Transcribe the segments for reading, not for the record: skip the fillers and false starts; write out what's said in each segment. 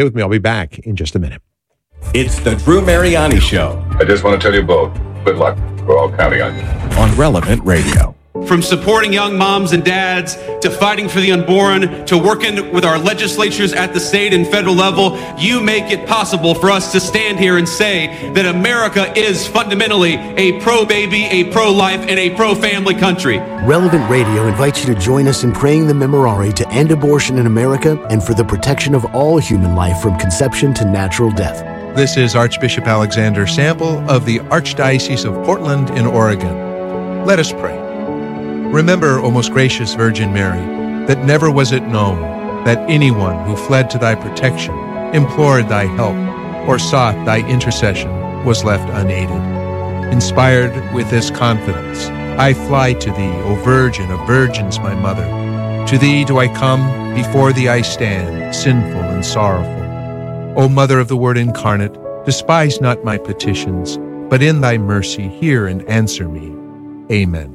Stay with me. I'll be back in just a minute. It's the Drew Mariani Show. I just want to tell you both, good luck. We're all counting on you. On Relevant Radio. From supporting young moms and dads, to fighting for the unborn, to working with our legislatures at the state and federal level, you make it possible for us to stand here and say that America is fundamentally a pro-baby, a pro-life, and a pro-family country. Relevant Radio invites you to join us in praying the Memorare to end abortion in America and for the protection of all human life from conception to natural death. This is Archbishop Alexander Sample of the Archdiocese of Portland in Oregon. Let us pray. Remember, O most gracious Virgin Mary, that never was it known that anyone who fled to thy protection, implored thy help, or sought thy intercession was left unaided. Inspired with this confidence, I fly to thee, O Virgin of Virgins, my Mother. To thee do I come, before thee I stand, sinful and sorrowful. O Mother of the Word incarnate, despise not my petitions, but in thy mercy hear and answer me. Amen.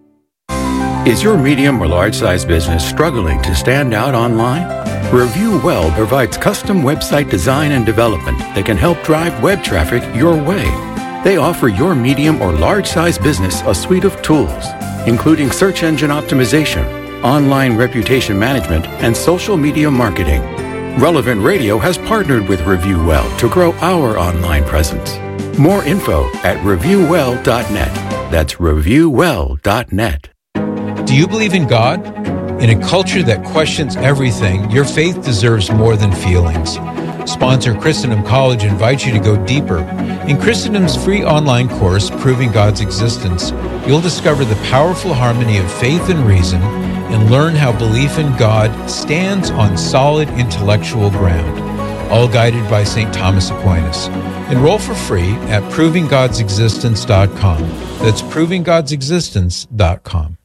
Is your medium or large-size business struggling to stand out online? Review Well provides custom website design and development that can help drive web traffic your way. They offer your medium or large-size business a suite of tools, including search engine optimization, online reputation management, and social media marketing. Relevant Radio has partnered with Review Well to grow our online presence. More info at reviewwell.net. That's reviewwell.net. Do you believe in God? In a culture that questions everything, your faith deserves more than feelings. Sponsor Christendom College invites you to go deeper. In Christendom's free online course, Proving God's Existence, you'll discover the powerful harmony of faith and reason and learn how belief in God stands on solid intellectual ground, all guided by St. Thomas Aquinas. Enroll for free at provinggodsexistence.com. That's provinggodsexistence.com.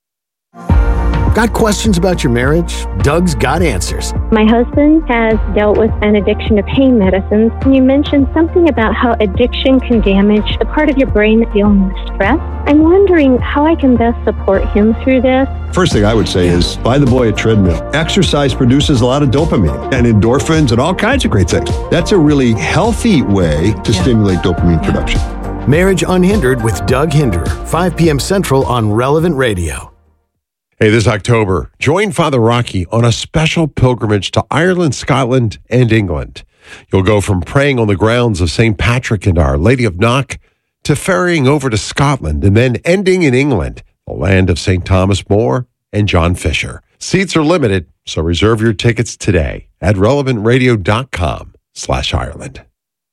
Got questions about your marriage? Doug's got answers. My husband has dealt with an addiction to pain medicines. You mentioned something about how addiction can damage the part of your brain that's dealing with stress. I'm wondering how I can best support him through this. First thing I would say is buy the boy a treadmill. Exercise produces a lot of dopamine and endorphins and all kinds of great things. That's a really healthy way to stimulate dopamine production. Marriage Unhindered with Doug Hinderer, 5 p.m. Central on Relevant Radio. Hey, this October, join Father Rocky on a special pilgrimage to Ireland, Scotland, and England. You'll go from praying on the grounds of St. Patrick and Our Lady of Knock to ferrying over to Scotland and then ending in England, the land of St. Thomas More and John Fisher. Seats are limited, so reserve your tickets today at relevantradio.com/Ireland.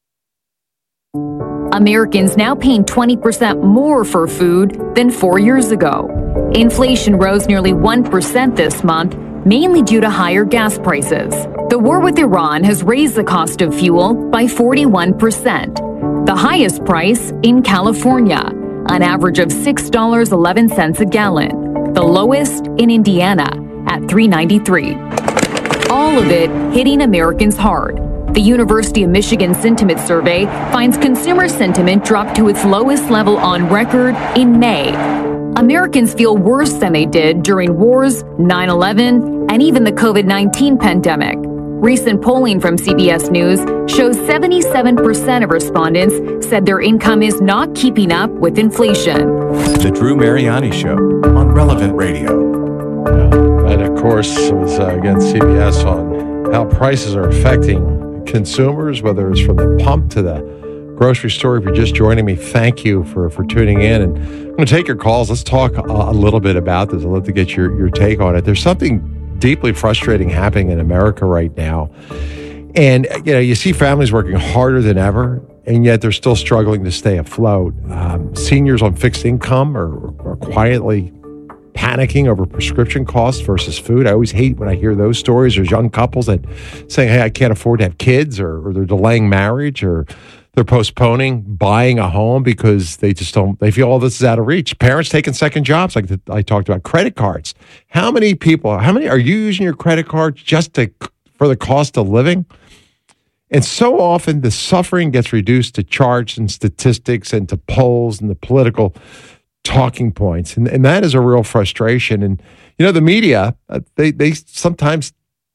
Americans now paying 20% more for food than 4 years ago. Inflation rose nearly 1% this month, mainly due to higher gas prices. The war with Iran has raised the cost of fuel by 41%. The highest price in California, an average of $6.11 a gallon. The lowest in Indiana at $3.93. All of it hitting Americans hard. The University of Michigan Sentiment Survey finds consumer sentiment dropped to its lowest level on record in May. Americans feel worse than they did during wars, 9/11, and even the COVID-19 pandemic. Recent polling from CBS News shows 77% of respondents said their income is not keeping up with inflation. The Drew Mariani Show on Relevant Radio. And of course, it was again CBS on how prices are affecting consumers, whether it's from the pump to the grocery store. If you're just joining me, thank you for tuning in. And I'm going to take your calls. Let's talk a little bit about this. I'd love to get your take on it. There's something deeply frustrating happening in America right now. And, you see families working harder than ever, and yet they're still struggling to stay afloat. Seniors on fixed income are quietly panicking over prescription costs versus food. I always hate when I hear those stories. There's young couples that saying, hey, I can't afford to have kids, or they're delaying marriage, or they're postponing buying a home because they feel all this is out of reach. Parents taking second jobs, like I talked about. Credit cards. How many are you using your credit card just for the cost of living? And so often the suffering gets reduced to charts and statistics and to polls and the political talking points. And that is a real frustration. And, the media, they sometimes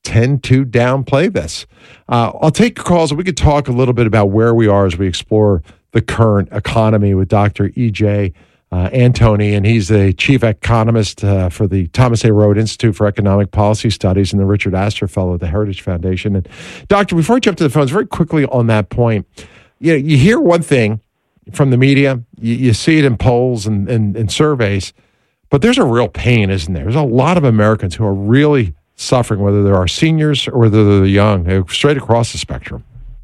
tend to downplay this. I'll take calls, and we could talk a little bit about where we are as we explore the current economy with Dr. E.J. Antoni, and he's the chief economist for the Thomas A. Road Institute for Economic Policy Studies and the Richard Astor Fellow at the Heritage Foundation. And Doctor, before I jump to the phones, very quickly on that point, you hear one thing from the media, you see it in polls and surveys, but there's a real pain, isn't there? There's a lot of Americans who are really suffering, whether they're our seniors or whether they're young, straight across the spectrum.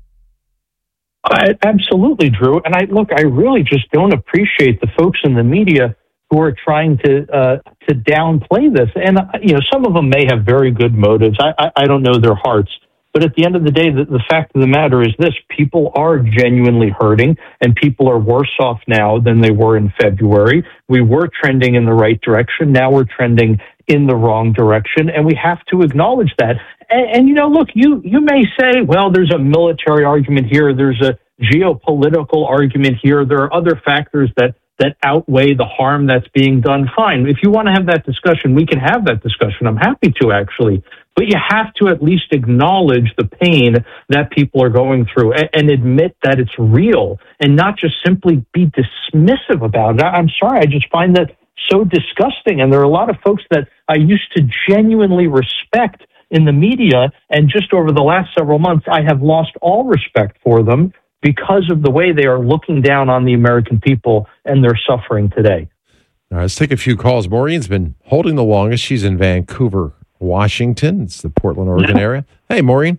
Absolutely, Drew. And I really just don't appreciate the folks in the media who are trying to downplay this. And some of them may have very good motives. I don't know their hearts. But at the end of the day, the fact of the matter is this: people are genuinely hurting, and people are worse off now than they were in February. We were trending in the right direction. Now we're trending in the wrong direction, and we have to acknowledge that. And look, you may say, well, there's a military argument here, there's a geopolitical argument here, there are other factors that outweigh the harm that's being done. Fine. If you want to have that discussion, we can have that discussion. I'm happy to, actually. But you have to at least acknowledge the pain that people are going through and admit that it's real, and not just simply be dismissive about it. I'm sorry, I just find that so disgusting. And there are a lot of folks that I used to genuinely respect in the media, and just over the last several months, I have lost all respect for them because of the way they are looking down on the American people and their suffering today. All right, let's take a few calls. Maureen's been holding the longest. She's in Vancouver, Washington. It's the Portland, Oregon area. Hey, Maureen.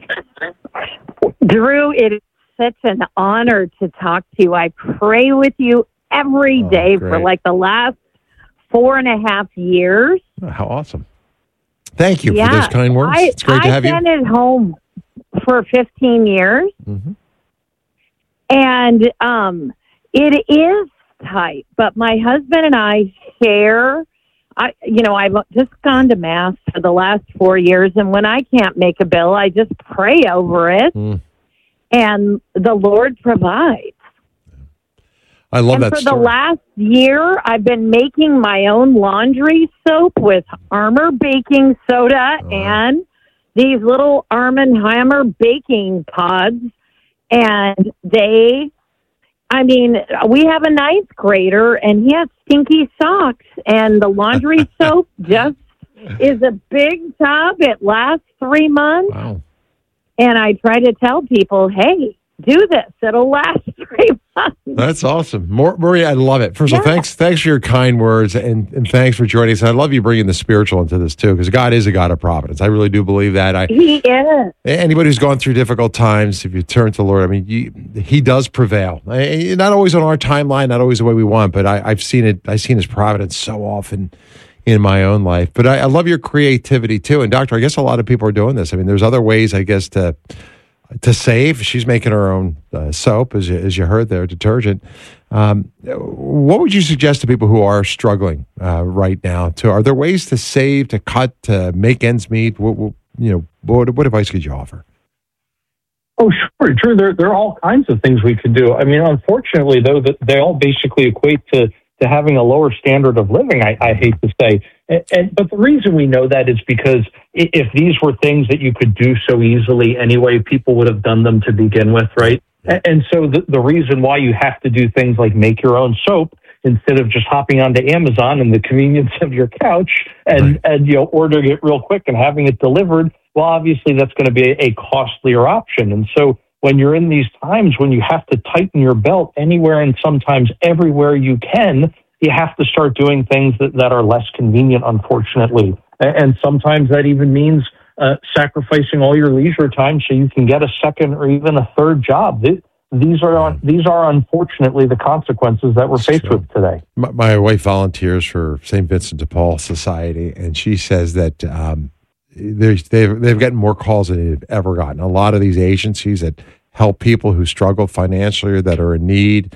Drew, it is such an honor to talk to you. I pray with you every day for like the last 4.5 years. Oh, how awesome. Thank you for those kind words. It's great to have you. I've been at home for 15 years. Mm-hmm. And it is tight, but my husband and I share. I've just gone to Mass for the last 4 years, and when I can't make a bill, I just pray over it, and the Lord provides. I love that for story. The last year, I've been making my own laundry soap with Armour baking soda and these little Arm & Hammer baking pods. And we have a ninth grader, and he has stinky socks. And the laundry soap just is a big tub. It lasts 3 months. Wow. And I try to tell people, hey, do this. It'll last 3 months. That's awesome. Maureen, I love it. First of all, thanks for your kind words, and thanks for joining us. I love you bringing the spiritual into this, too, because God is a God of providence. I really do believe that. He is. Anybody who's gone through difficult times, if you turn to the Lord, He does prevail. Not always on our timeline, not always the way we want, but I've seen it. I've seen His providence so often in my own life. But I love your creativity, too. And, Doctor, I guess a lot of people are doing this. There's other ways, I guess, to save. She's making her own soap, as you heard there, detergent. What would you suggest to people who are struggling right now? Are there ways to save, to cut, to make ends meet? What advice could you offer? Oh, sure, Drew. There are all kinds of things we could do. Unfortunately, though, they all basically equate to having a lower standard of living, I hate to say. But the reason we know that is because if these were things that you could do so easily anyway, people would have done them to begin with, right? And so the reason why you have to do things like make your own soap instead of just hopping onto Amazon in the convenience of your couch and ordering it real quick and having it delivered, well, obviously that's going to be a costlier option. And so when you're in these times when you have to tighten your belt anywhere and sometimes everywhere you can, you have to start doing things that are less convenient, unfortunately. And sometimes that even means sacrificing all your leisure time so you can get a second or even a third job. These are unfortunately the consequences that we're faced with today. My wife volunteers for St. Vincent de Paul Society, and she says that they've gotten more calls than they've ever gotten. A lot of these agencies that help people who struggle financially or that are in need,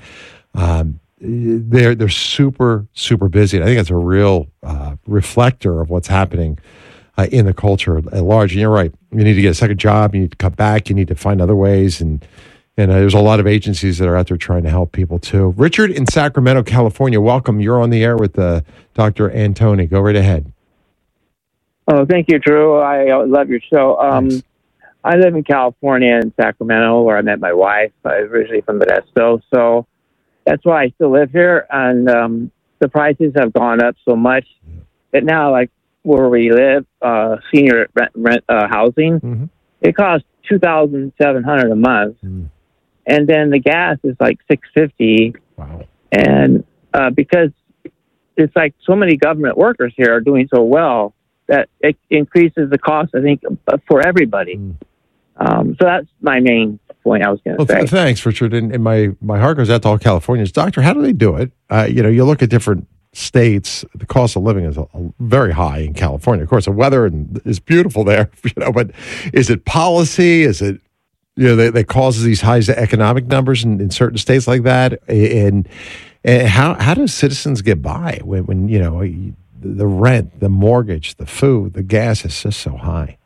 they're super, super busy. And I think that's a real reflector of what's happening in the culture at large. And you're right. You need to get a second job. You need to cut back. You need to find other ways. And there's a lot of agencies that are out there trying to help people too. Richard in Sacramento, California, welcome. You're on the air with Dr. Antoni. Go right ahead. Oh, thank you, Drew. I love your show. I live in California, in Sacramento, where I met my wife. I'm originally from Modesto, so that's why I still live here. And the prices have gone up so much that now, like where we live, senior rent housing, it costs $2,700 a month, and then the gas is like $650. Wow! And because it's like so many government workers here are doing so well that it increases the cost, I think, for everybody. So that's my main point I was going to say. Thanks, Richard. And my heart goes out to all Californians. Doctor, how do they do it? You look at different states, the cost of living is very high in California. Of course, the weather is beautiful there, but is it policy? Is it, that causes these high economic numbers in certain states like that? And how do citizens get by when the rent, the mortgage, the food, the gas is just so high?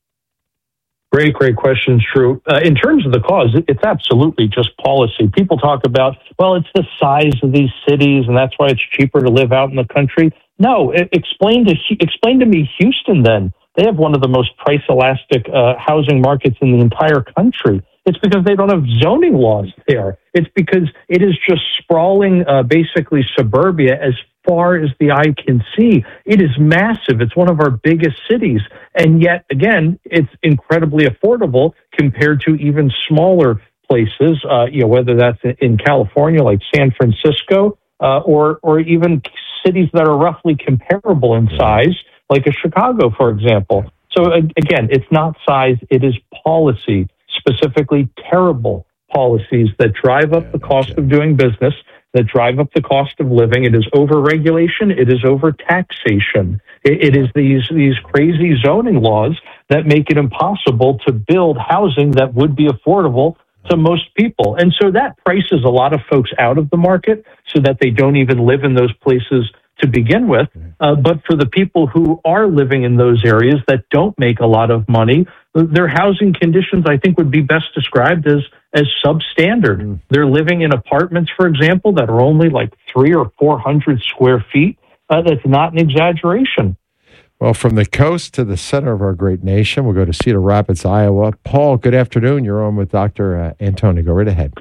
Great questions, Drew. In terms of the cause, it's absolutely just policy. People talk about, well, it's the size of these cities, and that's why it's cheaper to live out in the country. No, explain to me Houston then. They have one of the most price-elastic housing markets in the entire country. It's because they don't have zoning laws there. It's because it is just sprawling, basically suburbia as far as the eye can see. It is massive. It's one of our biggest cities. And yet, again, it's incredibly affordable compared to even smaller places, whether that's in California, like San Francisco, or even cities that are roughly comparable in size, like a Chicago, for example. So again, it's not size, it is policy, specifically terrible policies that drive up the cost of doing business, that drive up the cost of living. It is over-regulation. It is over-taxation. It is these crazy zoning laws that make it impossible to build housing that would be affordable to most people. And so that prices a lot of folks out of the market so that they don't even live in those places to begin with. But for the people who are living in those areas that don't make a lot of money, their housing conditions, I think, would be best described as substandard. They're living in apartments, for example, that are only like 300 or 400 square feet. That's not an exaggeration. Well, from the coast to the center of our great nation, we'll go to Cedar Rapids, Iowa. Paul, good afternoon. You're on with Dr. Antoni. Go right ahead.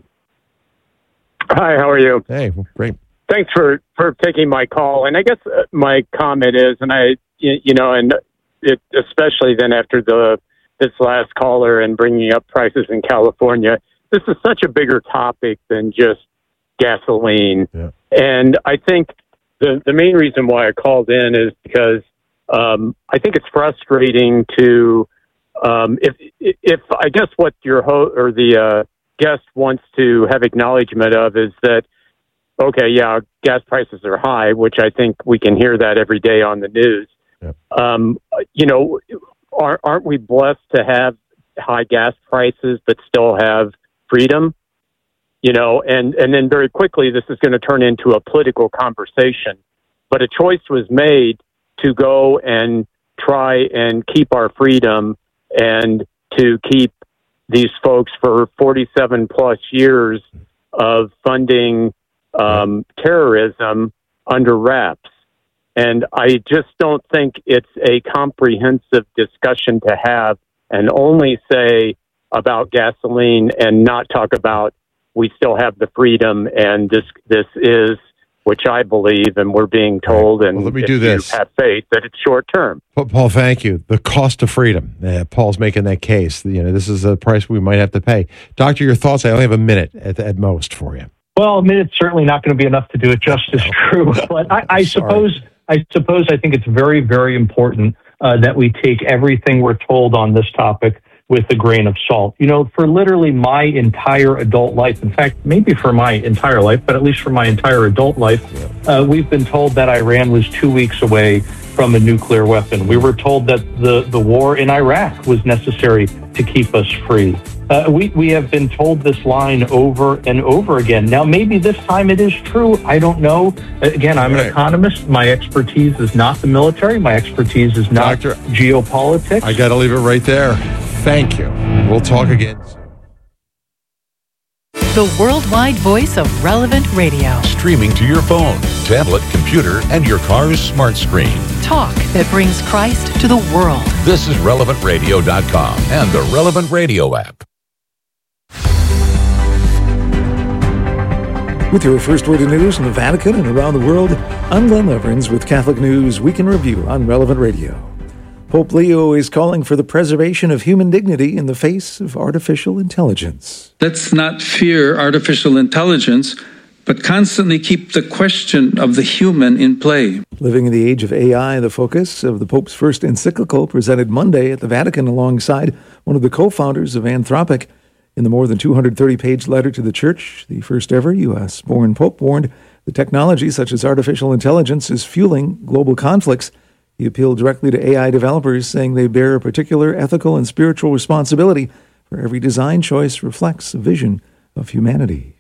Hi, how are you? Hey, great. Thanks for taking my call. And I guess my comment is, and especially then after this last caller and bringing up prices in California, this is such a bigger topic than just gasoline. Yeah. And I think the main reason why I called in is because I think it's frustrating to, if I guess what your the guest wants to have acknowledgement of is that, okay, yeah, gas prices are high, which I think we can hear that every day on the news. Yep. Aren't we blessed to have high gas prices but still have freedom? And then very quickly, this is going to turn into a political conversation. But a choice was made to go and try and keep our freedom and to keep these folks for 47 plus years of funding terrorism under wraps. And I just don't think it's a comprehensive discussion to have and only say about gasoline and not talk about we still have the freedom and this is, which I believe, and we're being told, and let me do this. You have faith that it's short term. Paul, thank you. The cost of freedom. Paul's making that case. This is a price we might have to pay. Doctor, your thoughts? I only have a minute at most for you. Well, a minute's certainly not going to be enough to do it justice, Drew. But I suppose I think it's very, very important that we take everything we're told on this topic with a grain of salt. For literally my entire adult life, in fact, maybe for my entire life, but at least for my entire adult life, we've been told that Iran was 2 weeks away from a nuclear weapon. We were told that the war in Iraq was necessary to keep us free. We have been told this line over and over again. Now, maybe this time it is true. I don't know. Again, I'm an economist. My expertise is not the military. My expertise is not geopolitics. I got to leave it right there. Thank you. We'll talk again soon. the worldwide voice of Relevant Radio. Streaming to your phone, tablet, computer, and your car's smart screen. Talk that brings Christ to the world. This is RelevantRadio.com and the Relevant Radio app. With your first word of news from the Vatican and around the world, I'm Glenn Leverins with Catholic News Week in Review on Relevant Radio. Pope Leo is calling for the preservation of human dignity in the face of artificial intelligence. Let's not fear artificial intelligence, but constantly keep the question of the human in play. Living in the age of AI, the focus of the Pope's first encyclical presented Monday at the Vatican alongside one of the co-founders of Anthropic. In the more than 230-page letter to the Church, the first ever U.S.-born Pope warned that technology such as artificial intelligence is fueling global conflicts. He appealed directly to AI developers, saying they bear a particular ethical and spiritual responsibility, for every design choice reflects a vision of humanity.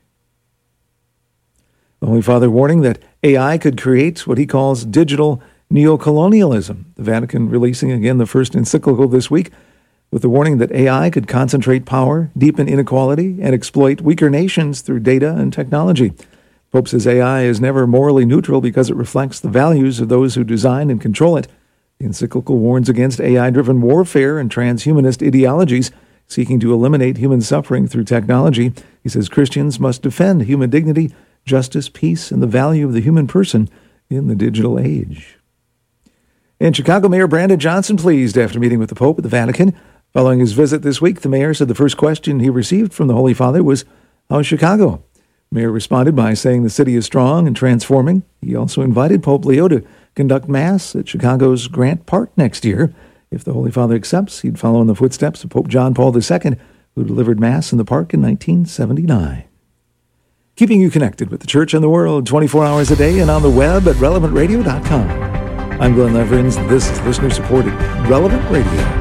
The Holy Father warning that AI could create what he calls digital neocolonialism. The Vatican releasing again the first encyclical this week, with the warning that AI could concentrate power, deepen inequality, and exploit weaker nations through data and technology. Pope says AI is never morally neutral because it reflects the values of those who design and control it. The encyclical warns against AI-driven warfare and transhumanist ideologies seeking to eliminate human suffering through technology. He says Christians must defend human dignity, justice, peace, and the value of the human person in the digital age. And Chicago Mayor Brandon Johnson pleased after meeting with the Pope at the Vatican. Following his visit this week, the mayor said the first question he received from the Holy Father was, "How's Chicago?" The mayor responded by saying the city is strong and transforming. He also invited Pope Leo to conduct Mass at Chicago's Grant Park next year. If the Holy Father accepts, he'd follow in the footsteps of Pope John Paul II, who delivered Mass in the park in 1979. Keeping you connected with the Church and the world 24 hours a day and on the web at RelevantRadio.com. I'm Glenn Leverins. This is listener-supported Relevant Radio.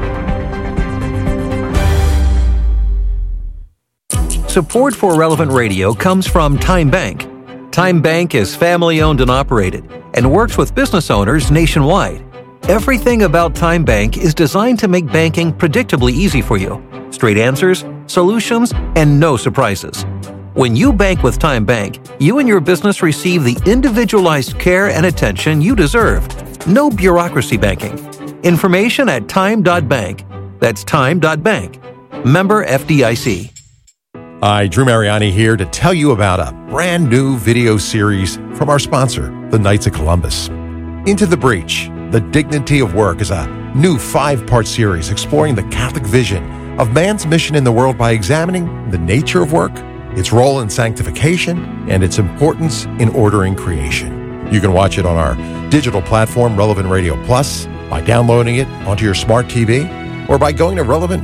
Support for Relevant Radio comes from Time Bank. Time Bank is family-owned and operated and works with business owners nationwide. Everything about Time Bank is designed to make banking predictably easy for you. Straight answers, solutions, and no surprises. When you bank with Time Bank, you and your business receive the individualized care and attention you deserve. No bureaucracy banking. Information at time.bank. That's time.bank. Member FDIC. Hi, Drew Mariani here to tell you about a brand new video series from our sponsor, the Knights of Columbus. Into the Breach, The Dignity of Work is a new 5-part series exploring the Catholic vision of man's mission in the world by examining the nature of work, its role in sanctification, and its importance in ordering creation. You can watch it on our digital platform, Relevant Radio Plus, by downloading it onto your smart TV, or by going to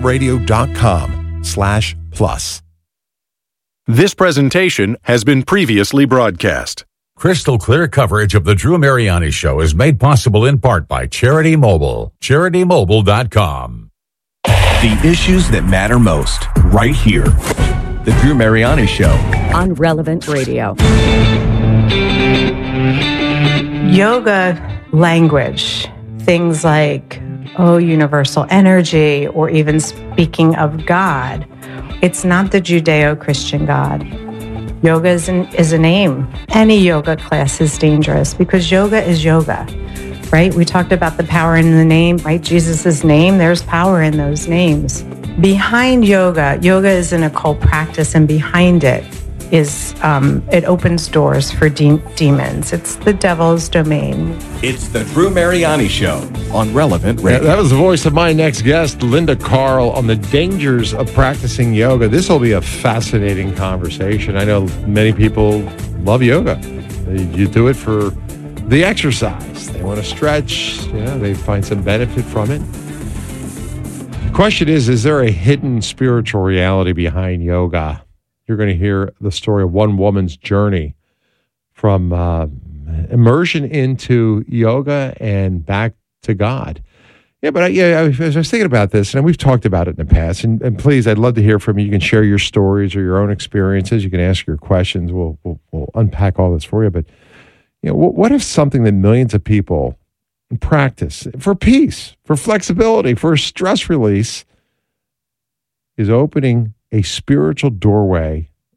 relevantradio.com/plus. This presentation has been previously broadcast. Crystal clear coverage of the Drew Mariani Show is made possible in part by Charity Mobile. CharityMobile.com. The issues that matter most, right here. The Drew Mariani Show. On Relevant Radio. Yoga language, things like, universal energy, or even speaking of God. It's not the Judeo-Christian God. Yoga is a name. Any yoga class is dangerous because yoga is yoga, right? We talked about the power in the name, right? Jesus' name, there's power in those names. Behind yoga is an occult practice, and behind it is, it opens doors for demons. It's the devil's domain. It's the Drew Mariani Show on Relevant Radio. That was the voice of my next guest, Linda Carl, on the dangers of practicing yoga. This will be a fascinating conversation. I know many people love yoga. You do it for the exercise. They want to stretch. They find some benefit from it. The question is there a hidden spiritual reality behind yoga? You're going to hear the story of one woman's journey from immersion into yoga and back to God. I was thinking about this, and we've talked about it in the past. And please, I'd love to hear from you. You can share your stories or your own experiences. You can ask your questions. We'll unpack all this for you. But what if something that millions of people practice for peace, for flexibility, for stress release, is opening a spiritual doorway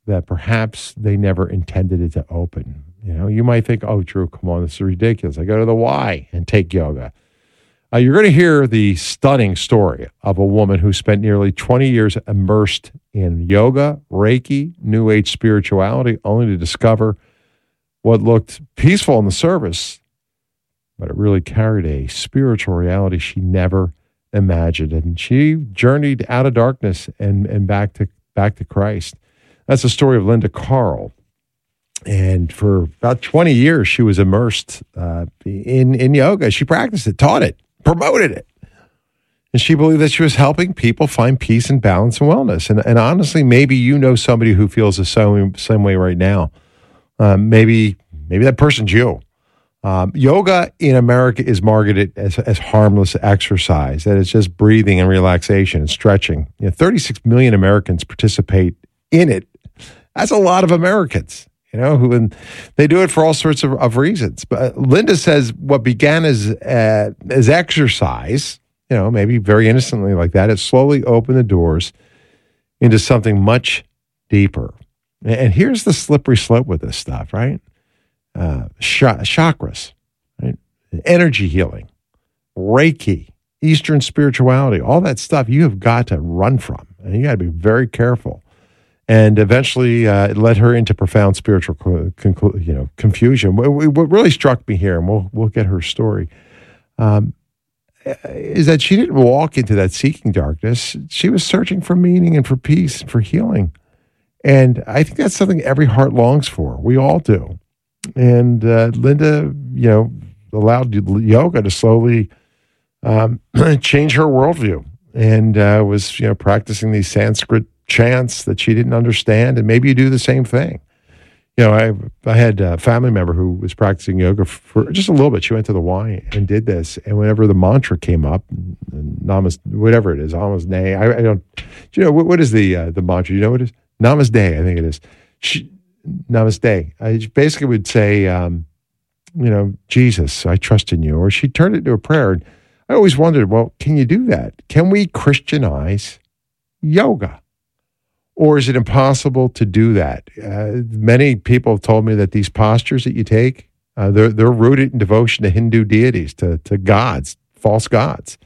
that perhaps they never intended it to open. You know, you might think, oh, Drew, come on, this is ridiculous. I go to the Y and take yoga. You're going to hear the stunning story of a woman who spent nearly 20 years immersed in yoga, Reiki, New Age spirituality, only to discover what looked peaceful on the surface, but it really carried a spiritual reality she never imagined. And she journeyed out of darkness and back to Christ. That's the story of Linda Carl. And for about 20 years, she was immersed in yoga. She practiced it, taught it, promoted it. And she believed that she was helping people find peace and balance and wellness. And honestly, maybe you know somebody who feels the same way right now. Maybe that person's you. Yoga in America is marketed as harmless exercise, that it's just breathing and relaxation and stretching. 36 million Americans participate in it. That's a lot of Americans, and they do it for all sorts of reasons. But Linda says what began as exercise, maybe very innocently like that, it slowly opened the doors into something much deeper. And here's the slippery slope with this stuff, right? Chakras, right? Energy healing, Reiki, Eastern spirituality, all that stuff you have got to run from, and you got to be very careful. And eventually, it led her into profound spiritual confusion. What really struck me here, and we'll get her story, is that she didn't walk into that seeking darkness. She was searching for meaning and for peace, and for healing. And I think that's something every heart longs for. We all do. And Linda, allowed yoga to slowly change her worldview, and was, practicing these Sanskrit chants that she didn't understand. And maybe you do the same thing. I had a family member who was practicing yoga for just a little bit. She went to the Y and did this. And whenever the mantra came up, namaste, whatever it is, namaste, I don't, what is the mantra? You know what it is? Namaste, I think it is. Namaste. I basically would say, Jesus, I trust in you. Or she turned it into a prayer. And I always wondered, well, can you do that? Can we Christianize yoga? Or is it impossible to do that? Many people have told me that these postures that you take, they're rooted in devotion to Hindu deities, to gods, false gods.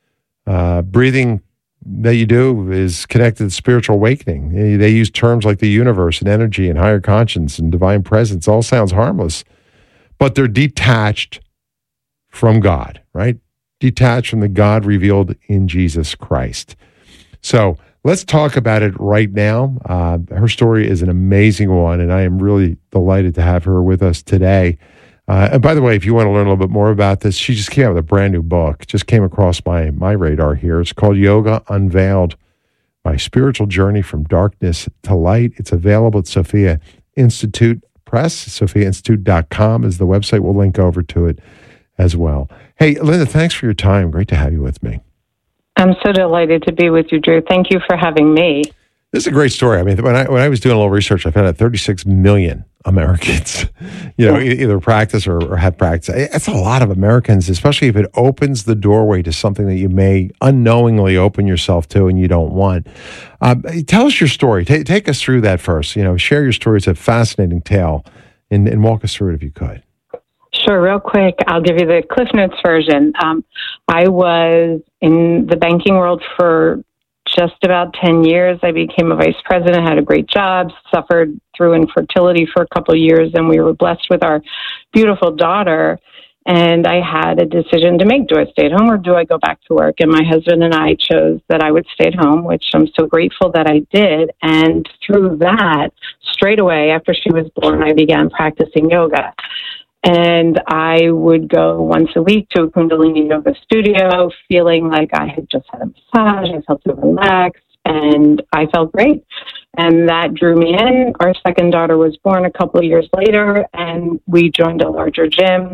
Breathing that you do is connected to spiritual awakening. They use terms like the universe and energy and higher conscience and divine presence. All sounds harmless, but they're detached from God, right? Detached from the God revealed in Jesus Christ. So let's talk about it right now. Her story is an amazing one, and I am really delighted to have her with us today. And by the way, if you want to learn a little bit more about this, she just came out with a brand new book. Just came across my radar here. It's called Yoga Unveiled, My Spiritual Journey from Darkness to Light. It's available at Sophia Institute Press. SophiaInstitute.com is the website. We'll link over to it as well. Hey, Linda, thanks for your time. Great to have you with me. I'm so delighted to be with you, Drew. Thank you for having me. This is a great story. I mean, when I was doing a little research, I found out 36 million Americans, either practice or have practice. That's a lot of Americans, especially if it opens the doorway to something that you may unknowingly open yourself to and you don't want. Tell us your story. Take us through that first. Share your story. It's a fascinating tale, and walk us through it if you could. Sure, real quick, I'll give you the Cliff Notes version. I was in the banking world for just about 10 years. I became a vice president, had a great job, suffered through infertility for a couple of years, and we were blessed with our beautiful daughter. And I had a decision to make. Do I stay at home or do I go back to work? And my husband and I chose that I would stay at home, which I'm so grateful that I did. And through that, straight away after she was born, I began practicing yoga. And I would go once a week to a Kundalini yoga studio, feeling like I had just had a massage. I felt so relaxed, and I felt great. And that drew me in. Our second daughter was born a couple of years later, and we joined a larger gym.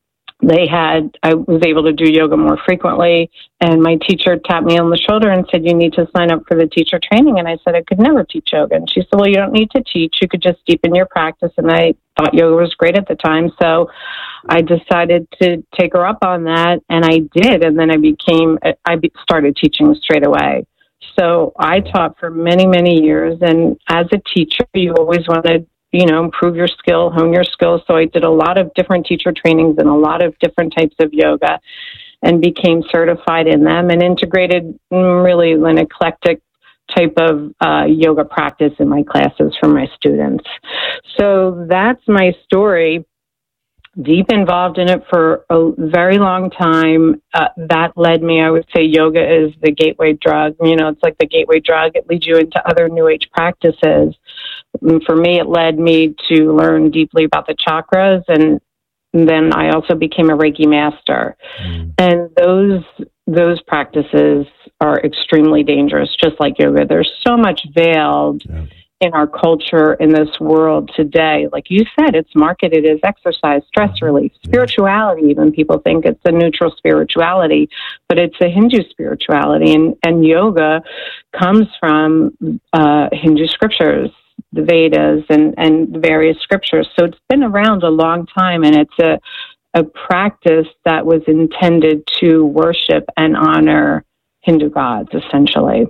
I was able to do yoga more frequently, and my teacher tapped me on the shoulder and said, you need to sign up for the teacher training. And I said, I could never teach yoga. And she said, well, you don't need to teach. You could just deepen your practice. And I thought yoga was great at the time. So I decided to take her up on that, and I did. And then I started teaching straight away. So I taught for many, many years. And as a teacher, you always want to, improve your skill, hone your skills. So I did a lot of different teacher trainings and a lot of different types of yoga and became certified in them and integrated really an eclectic type of yoga practice in my classes for my students. So that's my story. Deep involved in it for a very long time. That led me, I would say yoga is the gateway drug. It's like the gateway drug. It leads you into other New Age practices. And for me, it led me to learn deeply about the chakras. And then I also became a Reiki master. And those practices are extremely dangerous, just like yoga. There's so much veiled in our culture, in this world today. Like you said, it's marketed as exercise, stress relief, spirituality. Even people think it's a neutral spirituality, but it's a Hindu spirituality. And yoga comes from Hindu scriptures, the Vedas and various scriptures. So it's been around a long time, and it's a practice that was intended to worship and honor Hindu gods, essentially.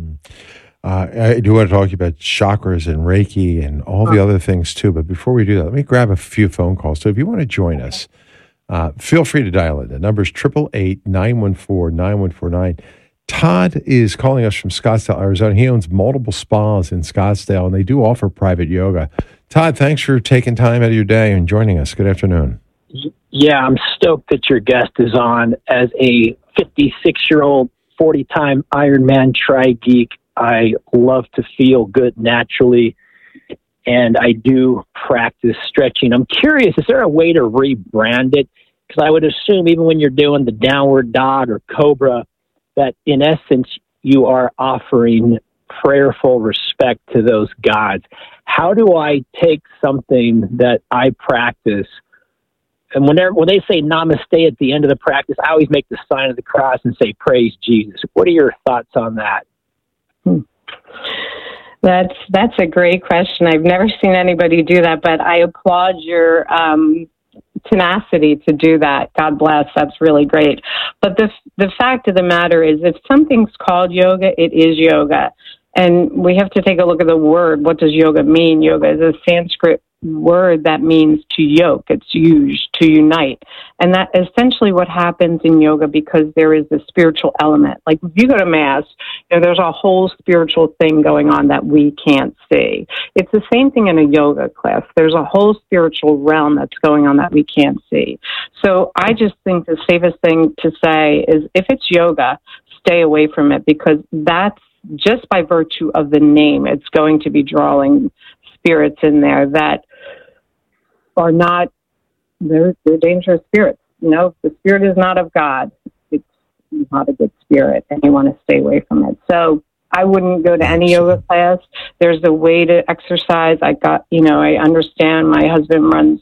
I do want to talk about chakras and Reiki and all the other things too. But before we do that, let me grab a few phone calls. So if you want to join us, feel free to dial in. The number is 888-914-9149. Todd is calling us from Scottsdale, Arizona. He owns multiple spas in Scottsdale, and they do offer private yoga. Todd, thanks for taking time out of your day and joining us. Good afternoon. Yeah, I'm stoked that your guest is on. As a 56-year-old, 40-time Ironman tri-geek, I love to feel good naturally, and I do practice stretching. I'm curious, is there a way to rebrand it? Because I would assume even when you're doing the downward dog or cobra, that in essence you are offering prayerful respect to those gods. How do I take something that I practice, and when they say namaste at the end of the practice, I always make the sign of the cross and say, praise Jesus. What are your thoughts on that? That's a great question. I've never seen anybody do that, but I applaud your tenacity to do that. God bless. That's really great. But the fact of the matter is, if something's called yoga, it is yoga. And we have to take a look at the word. What does yoga mean? Yoga is a Sanskrit word that means to yoke. It's used to unite. And that essentially what happens in yoga, because there is a spiritual element. Like if you go to Mass, there's a whole spiritual thing going on that we can't see. It's the same thing in a yoga class. There's a whole spiritual realm that's going on that we can't see. So I just think the safest thing to say is, if it's yoga, stay away from it, because that's just by virtue of the name, it's going to be drawing spirits in there that are not, they're dangerous spirits. The spirit is not of God. It's not a good spirit, and you want to stay away from it. So I wouldn't go to any yoga class. There's a way to exercise. I understand my husband runs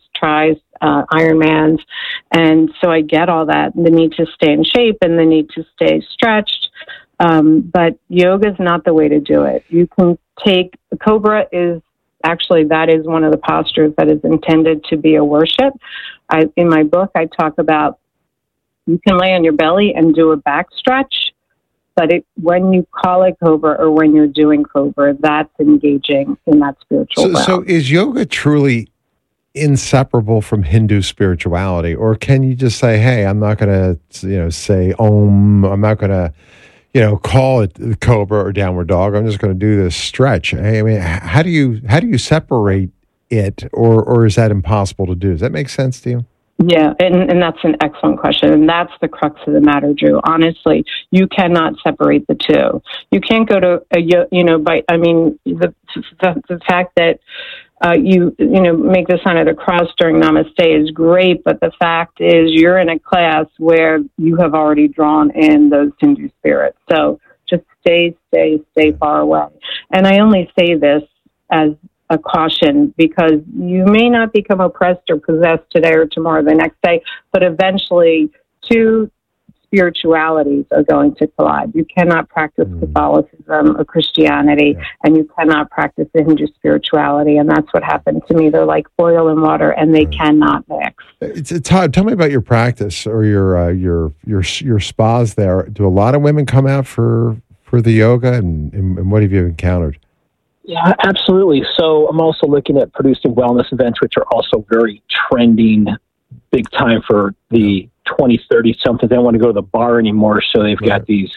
Ironmans, and so I get all that, the need to stay in shape and the need to stay stretched. But yoga is not the way to do it. You can take, Cobra is actually, that is one of the postures that is intended to be a worship. In my book, I talk about, you can lay on your belly and do a back stretch, but when you call it Cobra or when you're doing Cobra, that's engaging in that spiritual realm. So is yoga truly inseparable from Hindu spirituality? Or can you just say, hey, I'm not going to, say Om, I'm not going to, call it the Cobra or downward dog. I'm just going to do this stretch. I mean, how do you separate it, or is that impossible to do? Does that make sense to you? Yeah, and that's an excellent question, and that's the crux of the matter, Drew. Honestly, you cannot separate the two. You can't go to the fact that you make the sign of the cross during Namaste is great, but the fact is you're in a class where you have already drawn in those Hindu spirits. So just stay far away. And I only say this as a caution, because you may not become oppressed or possessed today or tomorrow or the next day, but eventually two spiritualities are going to collide. You cannot practice Catholicism or Christianity, and you cannot practice the Hindu spirituality, and that's what happened to me. They're like oil and water, and they cannot mix. Todd, tell me about your practice or your spas there. Do a lot of women come out for for the yoga, and what have you encountered? Yeah, absolutely. So I'm also looking at producing wellness events, which are also very trending, big time for the 20, 30 somethings. They don't want to go to the bar anymore, so they've got these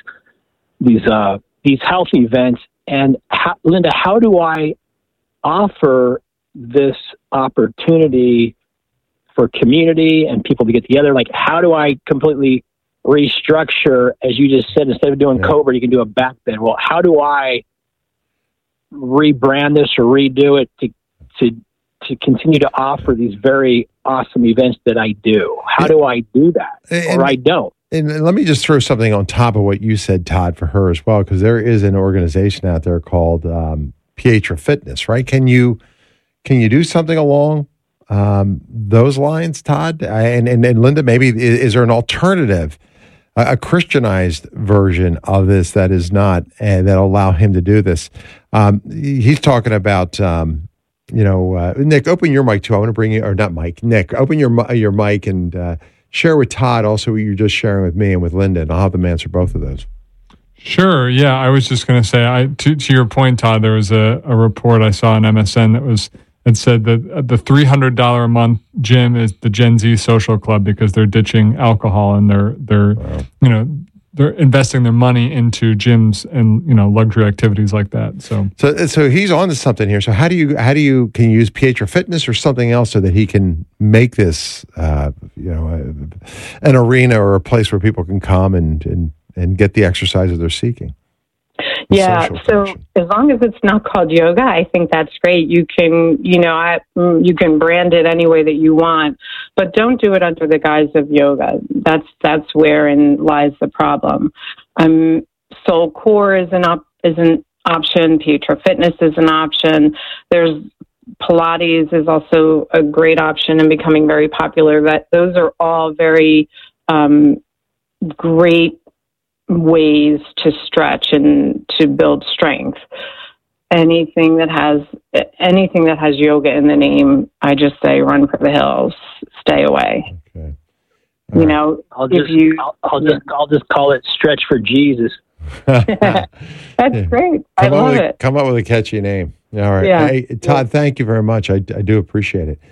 health events. And Linda, how do I offer this opportunity for community and people to get together? Like, how do I completely restructure, as you just said, instead of doing Cobra, you can do a back bend. Well, how do I rebrand this or redo it to continue to offer these very awesome events that I do? How do I do that? Or I don't? And let me just throw something on top of what you said, Todd, for her as well, because there is an organization out there called Pietra Fitness, right? Can you do something along those lines, Todd? And Linda, maybe is there an alternative, a Christianized version of this that is not, that'll allow him to do this? He's talking about, Nick, open your mic too. I want to bring you, or not Mike, Nick, open your mic and share with Todd also what you're just sharing with me and with Linda, and I'll have them answer both of those. Sure. Yeah, I was just going to say, to your point, Todd, there was a report I saw on MSN that said that the $300 a month gym is the Gen Z social club because they're ditching alcohol and they're investing their money into gyms and luxury activities like that. So he's on to something here. So can you use Pietra Fitness or something else so that he can make this an arena or a place where people can come and get the exercises they're seeking? Yeah, so as long as it's not called yoga, I think that's great. You can, you can brand it any way that you want, but don't do it under the guise of yoga. That's wherein lies the problem. Soul Core is an option. Pietra Fitness is an option. There's Pilates is also a great option and becoming very popular. Those are all very great ways to stretch and to build strength. Anything that has yoga in the name, I just say run for the hills, stay away. Okay. I'll just call it Stretch for Jesus. That's great. I love it. Come up with a catchy name. All right. Yeah. Hey, Todd, thank you very much. I do appreciate it.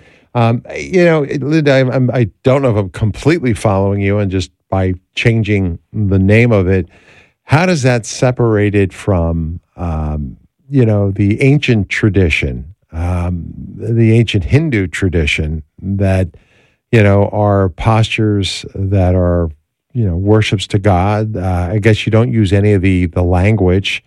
Linda, I don't know if I'm completely following you, and just by changing the name of it, how does that separate it from, the ancient tradition, the ancient Hindu tradition that, are postures that are, worships to God? I guess you don't use any of the language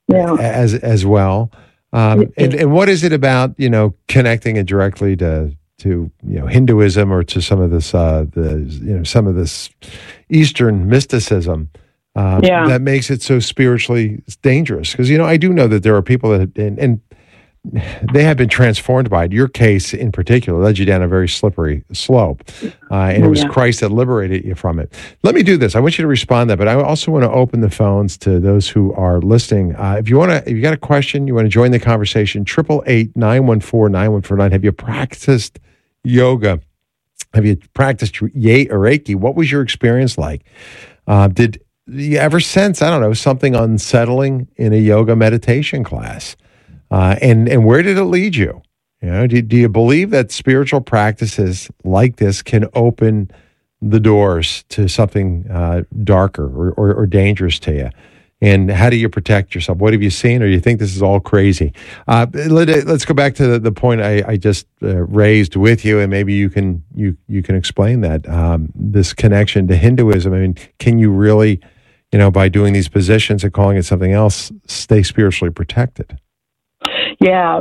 as well. And what is it about, connecting it directly to Hinduism or to some of this some of this Eastern mysticism that makes it so spiritually dangerous? Because I do know that there are people that and they have been transformed by it. Your case in particular led you down a very slippery slope, and it was Christ that liberated you from it. Let me do this. I want you to respond to that, but I also want to open the phones to those who are listening. If you got a question, you want to join the conversation, 888-914-9149. Have you practiced yoga? Have you practiced Reiki? What was your experience like? Did you ever sense, something unsettling in a yoga meditation class? And where did it lead you? Do you believe that spiritual practices like this can open the doors to something darker or dangerous to you? And how do you protect yourself? What have you seen, or do you think this is all crazy? Linda, let's go back to the point I just raised with you, and maybe you can explain that this connection to Hinduism. I mean, can you really, by doing these positions and calling it something else, stay spiritually protected? Yeah,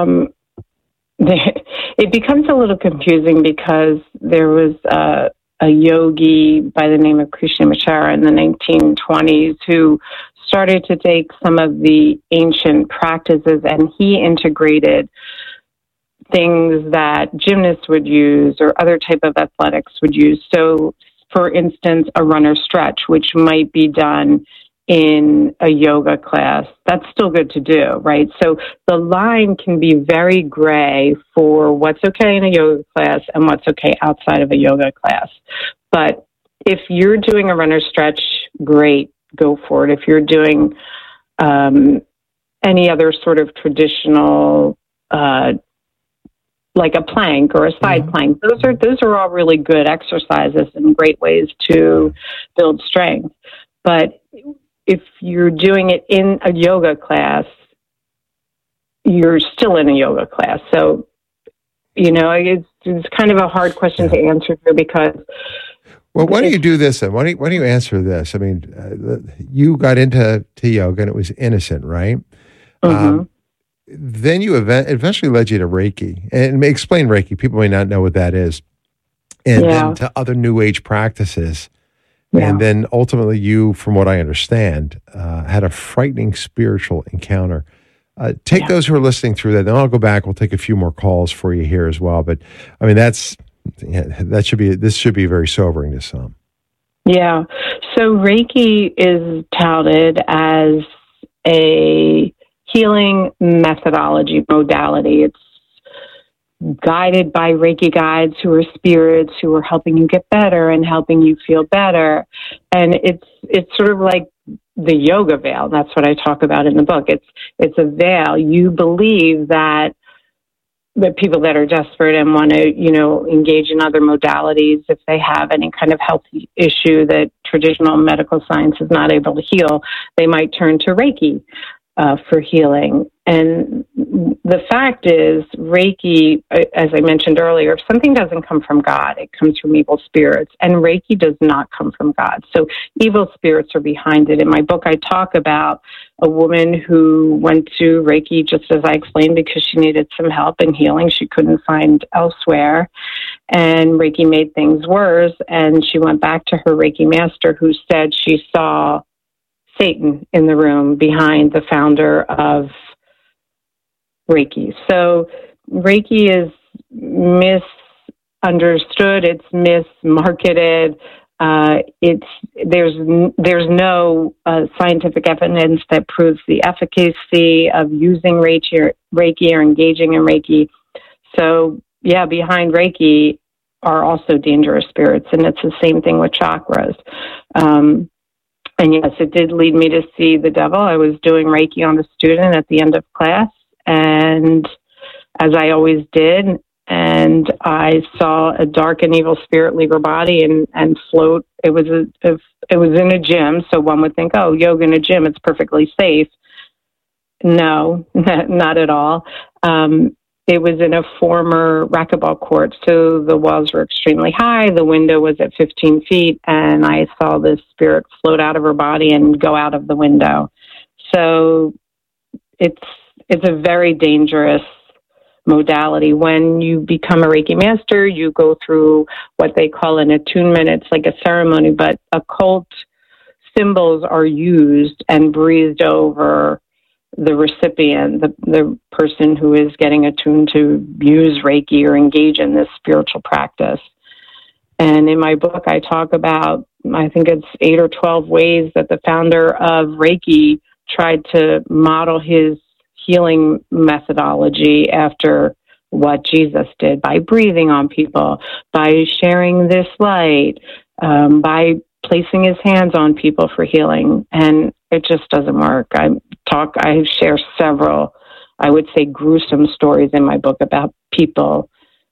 it becomes a little confusing because there was a yogi by the name of Krishnamacharya in the 1920s who started to take some of the ancient practices, and he integrated things that gymnasts would use or other type of athletics would use. So, for instance, a runner stretch, which might be done in a yoga class, that's still good to do, right? So the line can be very gray for what's okay in a yoga class and what's okay outside of a yoga class. But if you're doing a runner stretch, great, go for it. If you're doing any other sort of traditional, like a plank or a side plank. Those are all really good exercises and great ways to build strength. But if you're doing it in a yoga class, you're still in a yoga class. So, it's kind of a hard question to answer here because. Well, why don't you do this then? Why don't you answer this? I mean, you got into yoga and it was innocent, right? Then you eventually led you to Reiki. And explain Reiki. People may not know what that is. And then to other New Age practices. Yeah. And then ultimately you, from what I understand, had a frightening spiritual encounter. Take those who are listening through that. Then I'll go back. We'll take a few more calls for you here as well. But, I mean, this should be very sobering to some. Yeah. So Reiki is touted as a healing methodology, modality. It's guided by Reiki guides who are spirits who are helping you get better and helping you feel better. And it's sort of like the yoga veil. That's what I talk about in the book. It's a veil. You believe that the people that are desperate and want to, engage in other modalities, if they have any kind of health issue that traditional medical science is not able to heal, they might turn to Reiki for healing. And the fact is, Reiki, as I mentioned earlier, if something doesn't come from God, it comes from evil spirits. And Reiki does not come from God. So evil spirits are behind it. In my book, I talk about a woman who went to Reiki, just as I explained, because she needed some help and healing she couldn't find elsewhere. And Reiki made things worse. And she went back to her Reiki master, who said she saw Satan in the room behind the founder of Reiki. So Reiki is misunderstood. It's mismarketed. There's no scientific evidence that proves the efficacy of using Reiki or engaging in Reiki. So behind Reiki are also dangerous spirits, and it's the same thing with chakras. And yes, it did lead me to see the devil. I was doing Reiki on a student at the end of class, and as I always did, and I saw a dark and evil spirit leave her body and float. It was in a gym, so one would think, oh, yoga in a gym, it's perfectly safe. No, not at all. It was in a former racquetball court, so the walls were extremely high. The window was at 15 feet, and I saw this spirit float out of her body and go out of the window. So it's a very dangerous modality. When you become a Reiki master, you go through what they call an attunement. It's like a ceremony, but occult symbols are used and breathed over the recipient, the person who is getting attuned to use Reiki or engage in this spiritual practice. And in my book, I talk about, I think it's 8 or 12 ways that the founder of Reiki tried to model his healing methodology after what Jesus did, by breathing on people, by sharing this light, by placing his hands on people for healing. And it just doesn't work. I share several, I would say, gruesome stories in my book about people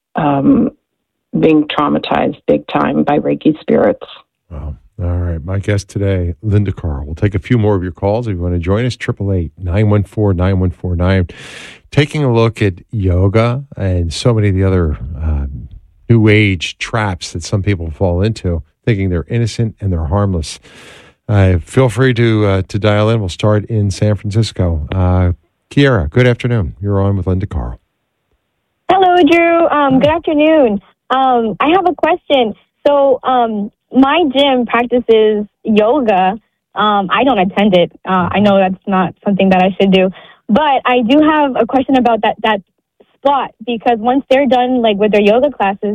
being traumatized big time by Reiki spirits. Wow. All right. My guest today, Linda Carl. We'll take a few more of your calls. If you want to join us, 888-914-9149. Taking a look at yoga and so many of the other new age traps that some people fall into, thinking they're innocent and they're harmless. Feel free to dial in. We'll start in San Francisco. Kiera, good afternoon. You're on with Linda Carl. Hello, Drew. Good afternoon. I have a question. So my gym practices yoga. I don't attend it. I know that's not something that I should do. But I do have a question about that spot, because once they're done with their yoga classes,